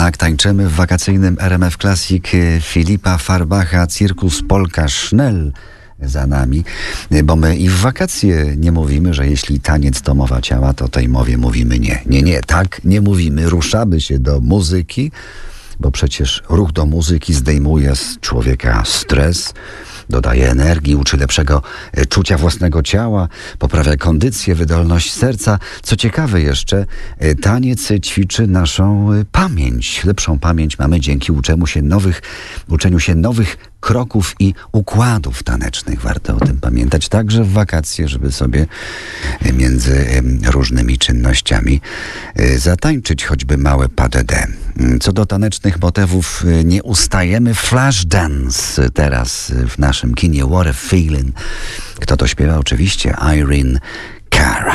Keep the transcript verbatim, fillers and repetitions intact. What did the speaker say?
Tak, tańczymy w wakacyjnym R M F Classic Filipa Farbacha, Cirkus Polka Schnell za nami, bo my i w wakacje nie mówimy, że jeśli taniec to mowa ciała, to tej mowie mówimy nie. Nie, nie, tak nie mówimy. Ruszamy się do muzyki, bo przecież ruch do muzyki zdejmuje z człowieka stres, dodaje energii, uczy lepszego czucia własnego ciała, poprawia kondycję, wydolność serca. Co ciekawe jeszcze, taniec ćwiczy naszą pamięć. Lepszą pamięć mamy dzięki uczeniu się nowych, uczeniu się nowych kroków i układów tanecznych. Warto o tym pamiętać także w wakacje, żeby sobie między różnymi czynnościami zatańczyć choćby małe pas de deux. Co do tanecznych motywów, nie ustajemy. Flash dance teraz w naszym kinie. What a feeling. Kto to śpiewa? Oczywiście Irene Cara.